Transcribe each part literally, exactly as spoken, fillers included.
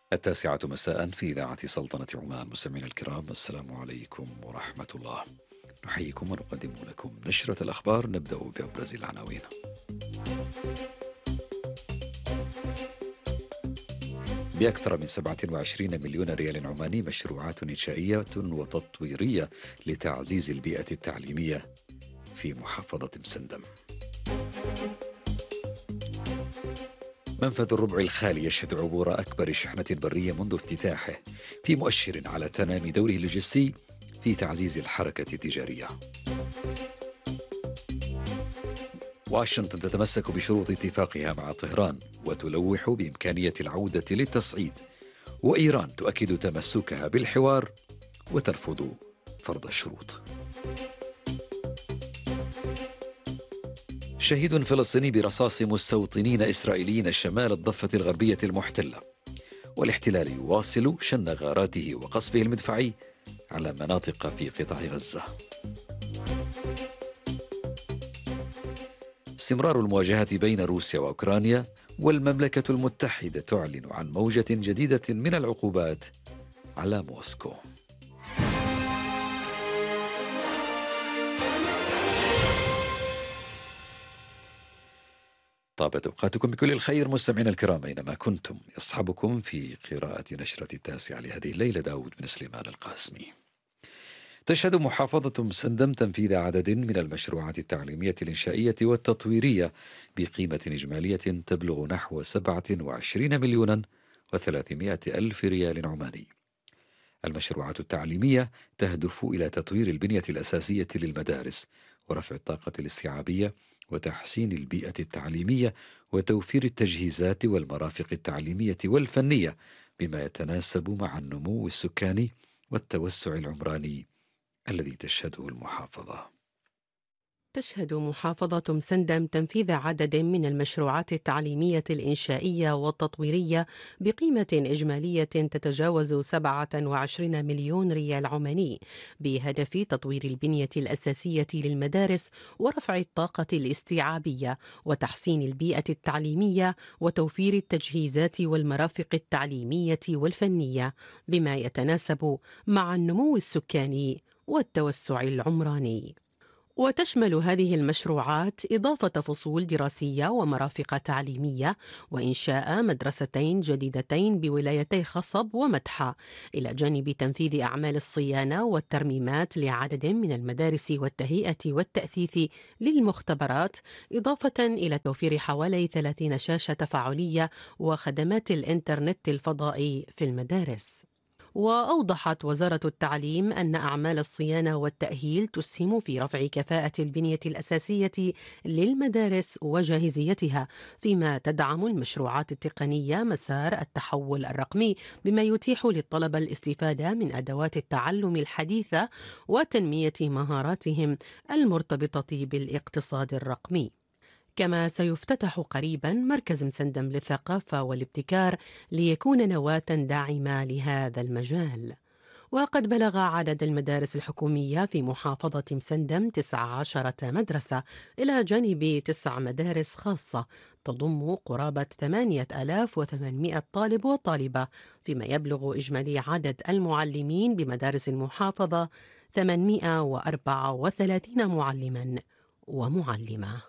التاسعة مساء في إذاعة سلطنة عمان. مستمعينا الكرام، السلام عليكم ورحمة الله. نحييكم ونقدم لكم نشرة الأخبار. نبدأ بأبرز العناوين. بأكثر من سبعة وعشرين مليون ريال عماني مشروعات إنشائية وتطويرية لتعزيز البيئة التعليمية في محافظة مسندم. منفذ الربع الخالي يشهد عبور أكبر شحنة برية منذ افتتاحه، في مؤشر على تنامي دوره اللوجستي في تعزيز الحركة التجارية. واشنطن تتمسك بشروط اتفاقها مع طهران وتلوح بإمكانية العودة للتصعيد، وإيران تؤكد تمسكها بالحوار وترفض فرض الشروط. شهيد فلسطيني برصاص مستوطنين إسرائيليين شمال الضفة الغربية المحتلة، والاحتلال يواصل شن غاراته وقصفه المدفعي على مناطق في قطاع غزة. استمرار المواجهة بين روسيا وأوكرانيا، والمملكة المتحدة تعلن عن موجة جديدة من العقوبات على موسكو. طابت أوقاتكم بكل الخير مستمعينا الكرام أينما كنتم. يصحبكم في قراءة نشرة التاسعة لهذه الليلة داود بن سليمان القاسمي. تشهد محافظة مسندم تنفيذ عدد من المشروعات التعليمية الإنشائية والتطويرية بقيمة إجمالية تبلغ نحو سبعة وعشرين مليونا وثلاثمائة ألف ريال عماني. المشروعات التعليمية تهدف إلى تطوير البنية الأساسية للمدارس، ورفع الطاقة الاستيعابية، وتحسين البيئة التعليمية، وتوفير التجهيزات والمرافق التعليمية والفنية بما يتناسب مع النمو السكاني والتوسع العمراني الذي تشهده المحافظة. تشهد محافظة مسندم تنفيذ عدد من المشروعات التعليمية الإنشائية والتطويرية بقيمة إجمالية تتجاوز سبعة وعشرين مليون ريال عماني، بهدف تطوير البنية الأساسية للمدارس ورفع الطاقة الاستيعابية وتحسين البيئة التعليمية وتوفير التجهيزات والمرافق التعليمية والفنية بما يتناسب مع النمو السكاني والتوسع العمراني. وتشمل هذه المشروعات إضافة فصول دراسية ومرافق تعليمية، وإنشاء مدرستين جديدتين بولايتي خصب ومدحة، إلى جانب تنفيذ أعمال الصيانة والترميمات لعدد من المدارس والتهيئة والتأثيث للمختبرات، إضافة إلى توفير حوالي ثلاثين شاشة تفاعلية وخدمات الإنترنت الفضائي في المدارس. وأوضحت وزارة التعليم أن أعمال الصيانة والتأهيل تسهم في رفع كفاءة البنية الأساسية للمدارس وجاهزيتها، فيما تدعم المشروعات التقنية مسار التحول الرقمي بما يتيح للطلبة الاستفادة من أدوات التعلم الحديثة وتنمية مهاراتهم المرتبطة بالاقتصاد الرقمي. كما سيفتتح قريبا مركز مسندم للثقافة والابتكار ليكون نواة داعمة لهذا المجال. وقد بلغ عدد المدارس الحكومية في محافظة مسندم تسع عشرة مدرسة، إلى جانب تسع مدارس خاصة تضم قرابة ثمانية آلاف وثمانمائة طالب وطالبة، فيما يبلغ إجمالي عدد المعلمين بمدارس المحافظة ثمانمائة وأربعة وثلاثين معلما ومعلمة.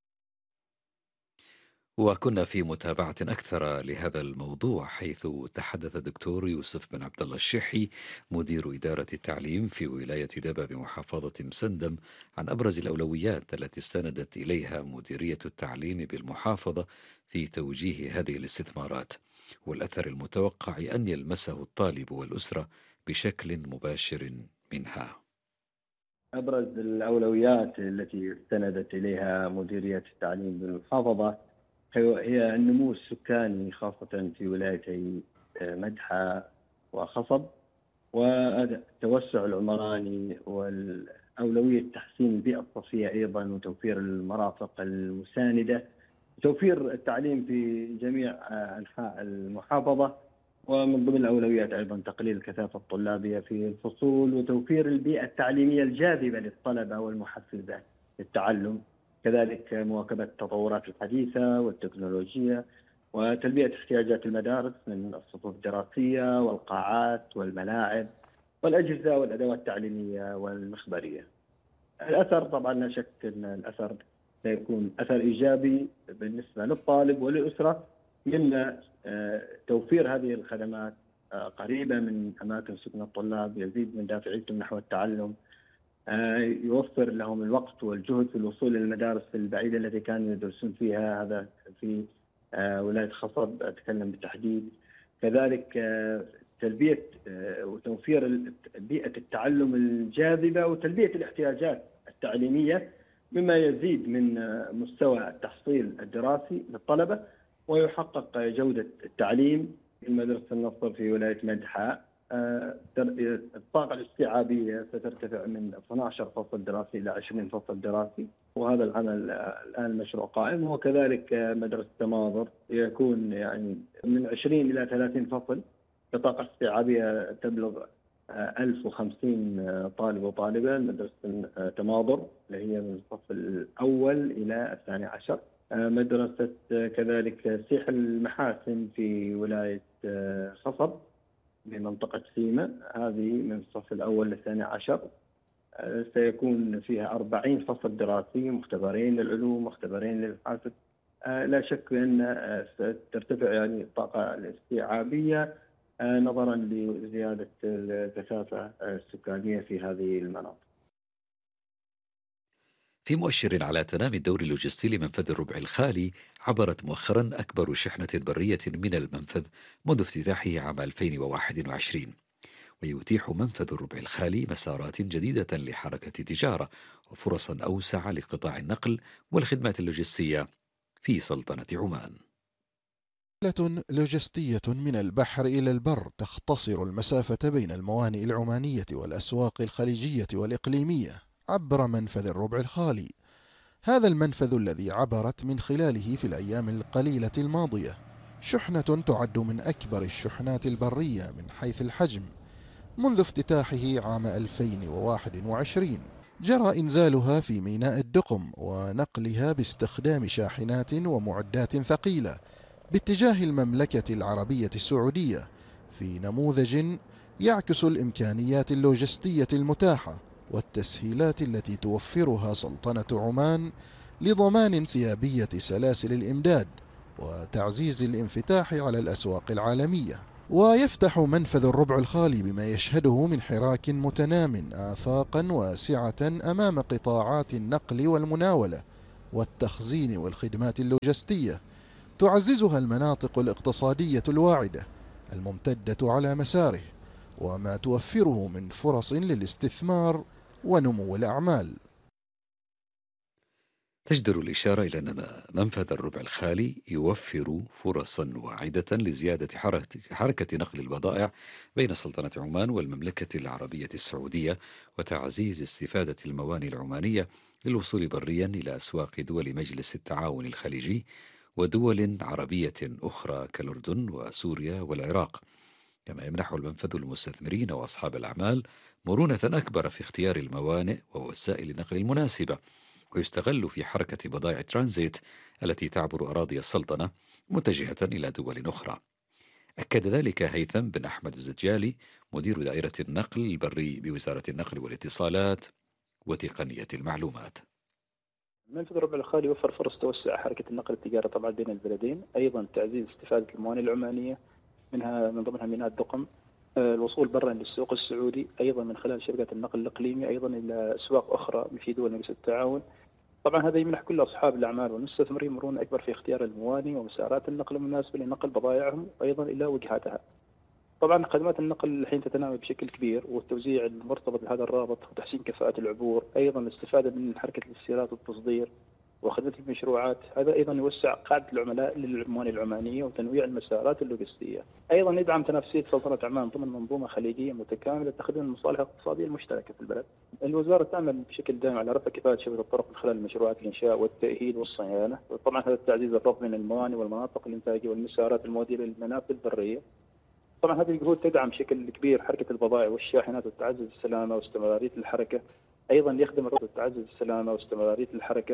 وكنا في متابعة أكثر لهذا الموضوع، حيث تحدث الدكتور يوسف بن عبد الله الشحي مدير إدارة التعليم في ولاية دابا بمحافظة مسندم عن أبرز الأولويات التي استندت إليها مديرية التعليم بالمحافظة في توجيه هذه الاستثمارات، والأثر المتوقع أن يلمسه الطالب والأسرة بشكل مباشر منها. أبرز الأولويات التي استندت إليها مديرية التعليم بالمحافظة هي النمو السكاني، خاصة في ولايتي مدحة وخصب، والتوسع العمراني، والأولوية تحسين البيئة الصحية أيضا، وتوفير المرافق المساندة، وتوفير التعليم في جميع أنحاء المحافظة. ومن ضمن الأولويات أيضا تقليل الكثافة الطلابية في الفصول، وتوفير البيئة التعليمية الجاذبة للطلبة والمحفزة للتعلم، كذلك مواكبة التطورات الحديثة والتكنولوجيا، وتلبية احتياجات المدارس من الصفوف الدراسية والقاعات والملاعب والأجهزة والأدوات التعليمية والمخبرية. الأثر طبعا لا شك أن الأثر سيكون أثر إيجابي بالنسبة للطالب وللأسرة من توفير هذه الخدمات قريبة من أماكن سكن الطلاب، يزيد من دافعيتهم نحو التعلم، يوفر لهم الوقت والجهد في الوصول للمدارس البعيدة التي كانوا يدرسون فيها، هذا في ولاية خصب أتكلم بالتحديد. كذلك تلبية وتوفير بيئة التعلم الجاذبة وتلبية الاحتياجات التعليمية، مما يزيد من مستوى التحصيل الدراسي للطلبة ويحقق جودة التعليم. في مدرسة النصر في ولاية مدحة الطاقة الاستيعابية سترتفع من اثني عشر فصل دراسي إلى عشرين فصل دراسي، وهذا العمل الآن المشروع قائم. وكذلك مدرسة تماظر يكون يعني من عشرين إلى ثلاثين فصل بطاقة استيعابية تبلغ ألف وخمسين طالب وطالبة. مدرسة تماظر اللي هي من الصف الأول إلى الثاني عشر. مدرسة كذلك سيح المحاسن في ولاية خصب بمنطقة سيما، هذه من الصف الأول للثاني عشر، سيكون فيها أربعين فصل دراسي، مختبرين للعلوم مختبرين للحاسب. لا شك أن سترتفع يعني الطاقة الاستيعابية نظرا لزيادة الكثافة السكانية في هذه المناطق. في مؤشر على تنامي الدور اللوجستي لمنفذ الربع الخالي، عبرت مؤخرا أكبر شحنة برية من المنفذ منذ افتتاحه عام ألفين وواحد وعشرين، ويتيح منفذ الربع الخالي مسارات جديدة لحركة التجارة وفرصا أوسع لقطاع النقل والخدمات اللوجستية في سلطنة عمان. رحلة لوجستية من البحر إلى البر تختصر المسافة بين الموانئ العمانية والأسواق الخليجية والإقليمية عبر منفذ الربع الخالي. هذا المنفذ الذي عبرت من خلاله في الأيام القليلة الماضية شحنة تعد من أكبر الشحنات البرية من حيث الحجم منذ افتتاحه عام ألفين وواحد وعشرين. جرى إنزالها في ميناء الدقم ونقلها باستخدام شاحنات ومعدات ثقيلة باتجاه المملكة العربية السعودية في نموذج يعكس الإمكانيات اللوجستية المتاحة والتسهيلات التي توفرها سلطنة عمان لضمان انسيابية سلاسل الإمداد وتعزيز الانفتاح على الأسواق العالمية. ويفتح منفذ الربع الخالي بما يشهده من حراك متنام آفاقا واسعة أمام قطاعات النقل والمناولة والتخزين والخدمات اللوجستية تعززها المناطق الاقتصادية الواعدة الممتدة على مساره، وما توفره من فرص للاستثمار ونمو الأعمال. تجدر الإشارة إلى أن منفذ الربع الخالي يوفر فرصا واعدة لزيادة حركة نقل البضائع بين سلطنة عمان والمملكة العربية السعودية، وتعزيز استفادة الموانئ العمانية للوصول بريا إلى أسواق دول مجلس التعاون الخليجي ودول عربية أخرى كالأردن وسوريا والعراق. كما يمنح المنفذ المستثمرين وأصحاب الأعمال مرونة أكبر في اختيار الموانئ ووسائل النقل المناسبة، ويستغل في حركة بضائع ترانزيت التي تعبر أراضي السلطنة متجهة إلى دول أخرى. أكد ذلك هيثم بن أحمد الزجالي مدير دائرة النقل البري بوزارة النقل والاتصالات وتقنية المعلومات. منفذ الربع الخالي يوفر فرص توسع حركة النقل التجاري طبعا بين البلدين، أيضا تعزيز استفادة الموانئ العمانية منها من ضمنها ميناء الدقم، الوصول برا للسوق السعودي أيضا من خلال شركة النقل الإقليمي أيضا إلى أسواق أخرى في دول مجلس التعاون. طبعا هذا يمنح كل أصحاب الأعمال والمستثمرين مرونة أكبر في اختيار الموانئ ومسارات النقل المناسبة لنقل بضائعهم أيضا إلى وجهاتها. طبعا خدمات النقل الحين تتنامى بشكل كبير، والتوزيع المرتبط بهذا الرابط وتحسين كفاءة العبور، أيضا الاستفادة من حركة الاستيراد والتصدير وخدمة المشروعات، هذا أيضا يوسع قاعدة العملاء للموانئ العمانية وتنويع المسارات اللوجستية. أيضا يدعم تنافسية سلطنة عمان ضمن منظومة خليجية متكاملة تخدم المصالح الاقتصادية المشتركة في البلد. الوزارة تعمل بشكل دائم على رفع كفاءة شبكة الطرق من خلال مشروعات الإنشاء والتأهيل والصيانة، وطبعا هذا التعزيز الربط بين الموانئ والمناطق الإنتاجية والمسارات المودية للمنافذ البرية. طبعا هذه الجهود تدعم بشكل كبير حركة البضائع والشاحنات وتعزز السلامة واستمرارية الحركة، أيضا يخدم الربط وتعزز السلامة واستمرارية الحركة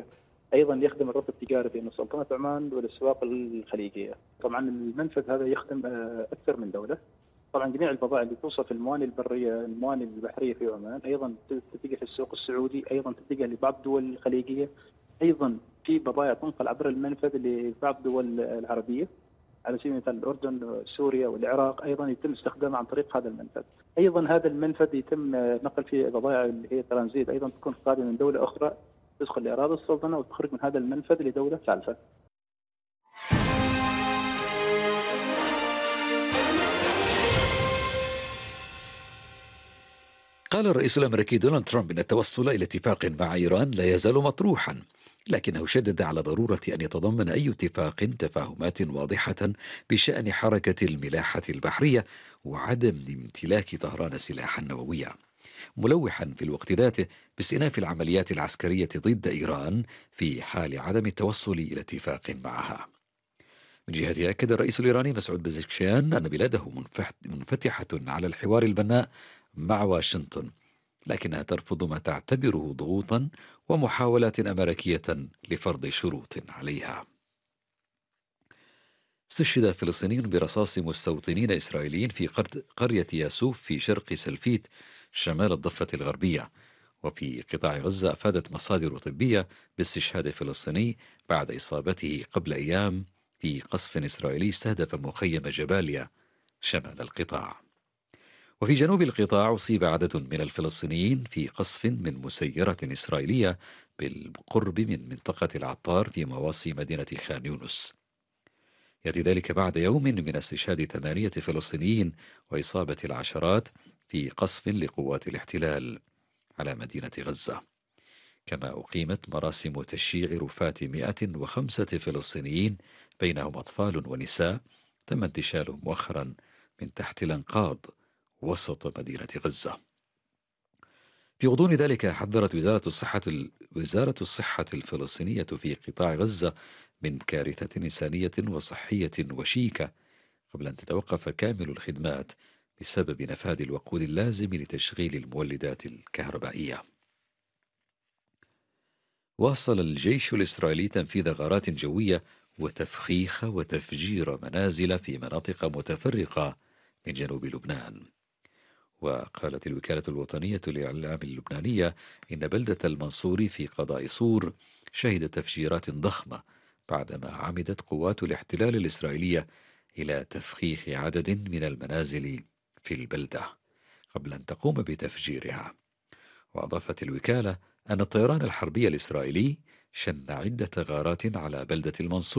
أيضا يخدم الربط التجاري بين سلطنة عمان والأسواق الخليجية. طبعا المنفذ هذا يخدم أكثر من دولة. طبعا جميع البضائع اللي توصل في الموانئ البرية الموانئ البحرية في عمان أيضا تتجه في السوق السعودي، أيضا تتجه لبعض الدول الخليجية، أيضا في بضائع تنقل عبر المنفذ لبعض الدول العربية على سبيل المثال الأردن، سوريا والعراق، أيضا يتم استخدامها عن طريق هذا المنفذ. أيضا هذا المنفذ يتم نقل فيه بضائع اللي هي ترانزيت، أيضا تكون قادمة من دولة أخرى تدخل لأراضي السلطنة وتخرج من هذا المنفذ لدولة ثالثة. قال الرئيس الأمريكي دونالد ترامب إن التوصل إلى اتفاق مع إيران لا يزال مطروحا، لكنه شدد على ضرورة أن يتضمن أي اتفاق تفاهمات واضحة بشأن حركة الملاحة البحرية وعدم امتلاك طهران سلاحا نوويا، ملوحا في الوقت ذاته باستئناف العمليات العسكرية ضد إيران في حال عدم التوصل إلى اتفاق معها. من جهته أكد الرئيس الإيراني مسعود بزكشيان أن بلاده منفتحة على الحوار البناء مع واشنطن، لكنها ترفض ما تعتبره ضغوطا ومحاولات أمريكية لفرض شروط عليها. استشهد فلسطيني برصاص مستوطنين إسرائيليين في قرية ياسوف في شرق سلفيت شمال الضفة الغربية. وفي قطاع غزة أفادت مصادر طبية باستشهاد فلسطيني بعد إصابته قبل أيام في قصف إسرائيلي استهدف مخيم جباليا شمال القطاع. وفي جنوب القطاع أصيب عدد من الفلسطينيين في قصف من مسيرة إسرائيلية بالقرب من منطقة العطار في مواصي مدينة خان يونس. يأتي ذلك بعد يوم من استشهاد ثمانية فلسطينيين وإصابة العشرات في قصف لقوات الاحتلال على مدينة غزة. كما أقيمت مراسم تشييع رفاة مئة وخمسة فلسطينيين بينهم أطفال ونساء تم انتشالهم مؤخرا من تحت الأنقاض وسط مدينة غزة. في غضون ذلك حذرت وزارة الصحة وزارة الصحة الفلسطينية في قطاع غزة من كارثة إنسانية وصحية وشيكة قبل أن تتوقف كامل الخدمات بسبب نفاذ الوقود اللازم لتشغيل المولدات الكهربائية. واصل الجيش الإسرائيلي تنفيذ غارات جوية وتفخيخ وتفجير منازل في مناطق متفرقة من جنوب لبنان. وقالت الوكالة الوطنية للإعلام اللبنانية إن بلدة المنصوري في قضاء صور شهدت تفجيرات ضخمة بعدما عمدت قوات الاحتلال الإسرائيلية إلى تفخيخ عدد من المنازل في البلدة قبل أن تقوم بتفجيرها. وأضافت الوكالة أن الطيران الحربي الإسرائيلي شن عدة غارات على بلدة المنصوري